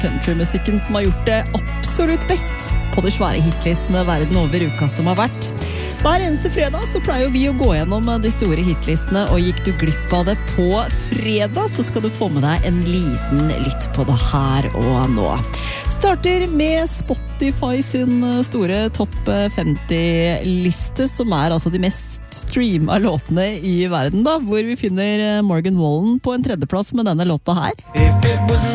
countrymusikken som har gjort det absolutt best på de svære hitlistene verden over uka som har vært. Hver eneste fredag så pleier vi å gå gjennom de store hitlistene, og gikk du glipp av det på fredag, så skal du få med deg en liten lytt på det her og nå. Starter med Spotify sin store topp 50-liste, som altså de mest streamet låtene i verden da, hvor vi finner Morgan Wallen på en tredjeplass med denne låta her.